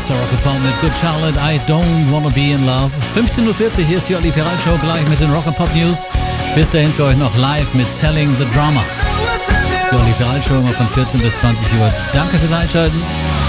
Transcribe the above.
Mr. Rock'n'Pop mit Good Charlotte, I Don't Wanna Be in Love. 15.40 Uhr, hier ist die Olli Piral Show, gleich mit den Rock'n'Pop News. Bis dahin für euch noch live mit Selling the Drama. Die Olli Piral Show immer von 14 bis 20 Uhr. Danke fürs Einschalten.